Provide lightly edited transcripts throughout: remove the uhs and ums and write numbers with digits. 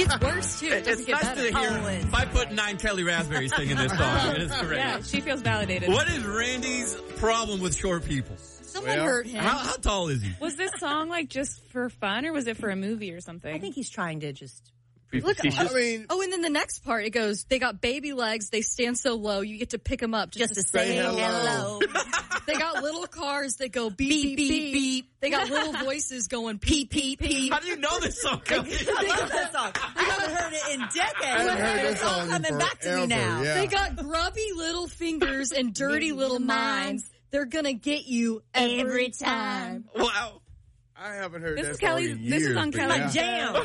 gets worse, too. It doesn't get nice better. to hear 5'9" Kelly Raspberry singing this song. It is great. Yeah, she feels validated. What is Randy's problem with short people? Someone hurt him. How tall is he? Was this song like just for fun, or was it for a movie or something? I think he's trying to just... Look, I mean, and then the next part, it goes, they got baby legs, they stand so low, you get to pick them up just to say hello. They got little cars that go beep, beep, beep, beep. They got little voices going peep, peep, peep. How do you know this song, Kelly? I love that song. I haven't heard it in decades. I haven't heard this It's all song coming back to me now. Yeah. They got grubby little fingers and dirty little minds. They're gonna get you every time. Wow. I haven't heard This that is song Kelly. in This years, is on but Kelly's yeah. Jam.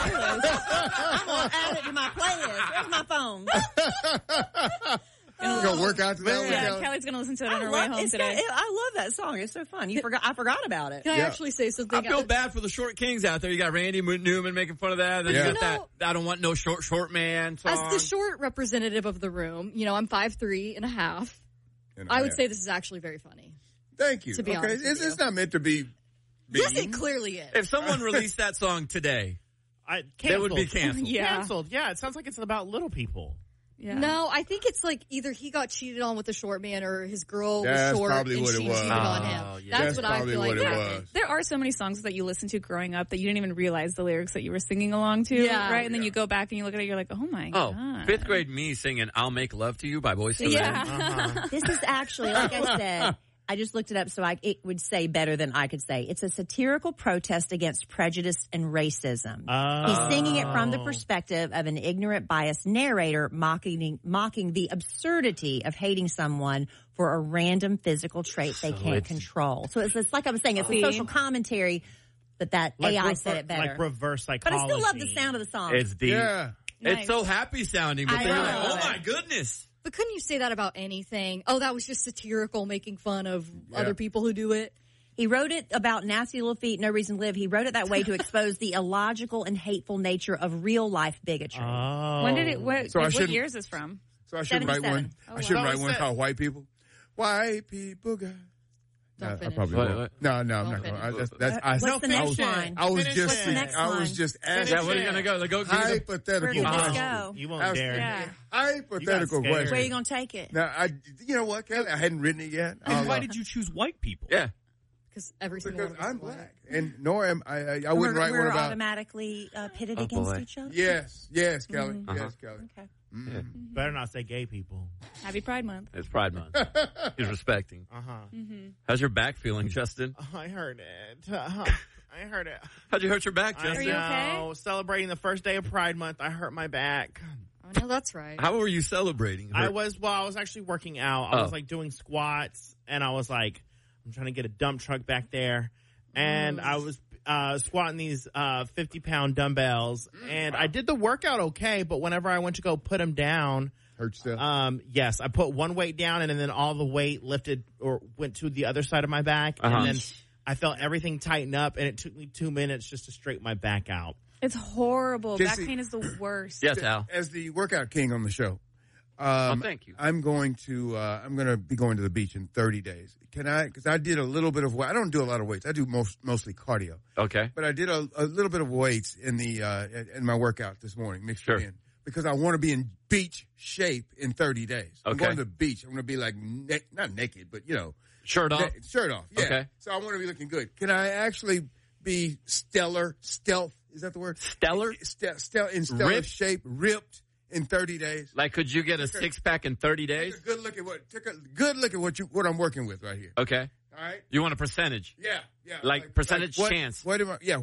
I'm going to add it to my playlist. Where's my phone? You gonna work out to that one, Yeah, Kelly? Kelly's going to listen to it on her way home today. I love that song. It's so fun. I forgot about it. Can I actually say something? I feel bad for the short kings out there. You got Randy Newman making fun of that. Then you got that I don't want no short man song. As the short representative of the room, I'm 5'3" and a half. I would say this is actually very funny. Thank you. To be honest with it's not meant to be. Yes, it clearly is. If someone released that song today, they would be canceled. Canceled. Yeah, it sounds like it's about little people. Yeah. No, I think it's like either he got cheated on with a short man or his girl That's was short probably and what it she was. cheated on him. Yeah. That's what I probably feel what like. it happened. was. There are so many songs that you listen to growing up that you didn't even realize the lyrics that you were singing along to, Yeah. right? And then you go back and you look at it, you're like, oh my God. Fifth grade me singing "I'll Make Love to You" by Boyz II Men. Yeah. This is actually, like I said, I just looked it up so it would say better than I could say. It's a satirical protest against prejudice and racism. He's singing it from the perspective of an ignorant, biased narrator mocking the absurdity of hating someone for a random physical trait they can't control. So it's like I was saying, it's a social commentary, but that AI said it better. Like reverse psychology. But I still love the sound of the song. It's deep. Yeah. It's Nice. so happy sounding, but I they're know. like, oh my goodness. But couldn't you say that about anything? Oh, that was just satirical, making fun of other people who do it. He wrote it about nasty little feet, no reason to live. He wrote it that way to expose the illogical and hateful nature of real life bigotry. When did it, what year is this from? So I shouldn't write 77. one. Oh, I shouldn't wow. write one called "White People." White people got. Don't I finish. probably What? won't. No, I'm not finish. going. What's the next line? I was Finish just. it. Next I line. was just asking. Yeah, where are you gonna go? Go give me the Hypothetical Where did this question. go? You won't dare. Yeah. Hypothetical You got scared. question. Where are you going to take it? Now, you know what, Kelly? I hadn't written it yet. Why did you choose white people? Yeah. Because every single Because one of us I'm is white. black, and nor am I. I wouldn't write We're one about. automatically pitted Oh, against boy. each other? Yes, Kelly. Yes, Kelly. Okay. Better not say gay people. Happy Pride Month. It's Pride Month. He's respecting. Uh-huh. How's your back feeling, Justin? I heard it. I heard it. How'd you hurt your back, I Justin? you okay? know. Celebrating the first day of Pride Month, I hurt my back. Oh, no, that's right. How were you celebrating? I was actually working out. I was like doing squats, and I was like, I'm trying to get a dump truck back there, and I was squatting these 50-pound dumbbells, and I did the workout okay, but whenever I went to go put them down, Hurt yourself. yes, I put one weight down, and then all the weight lifted or went to the other side of my back, and then I felt everything tighten up, and it took me 2 minutes just to straighten my back out. It's horrible. Jesse- Back pain is the worst. Yes, Al. As the workout king on the show, Thank you. I'm going to be going to the beach in 30 days. Can I? Because I did a little bit of weight. I don't do a lot of weights. I do mostly cardio. Okay. But I did a little bit of weights in in my workout this morning, mixed Sure. it in, because I want to be in beach shape in 30 days. I'm Okay. going to the beach. I'm going to be like not naked, but Shirt off. shirt off. Yeah. Okay. So I want to be looking good. Can I actually be stealth? Is that the word? Stellar? in stellar Ripped? shape, ripped in 30 days. Like, could you get a six-pack in 30 days? Take a good look at what I'm working with right here. Okay. All right. You want a percentage? Yeah. Like percentage chance. What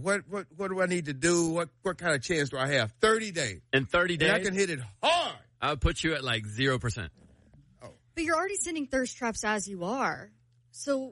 do I need to do? What kind of chance do I have? 30 days. In 30 days? And I can hit it hard. I would put you at like 0%. But you're already sending thirst traps as you are. So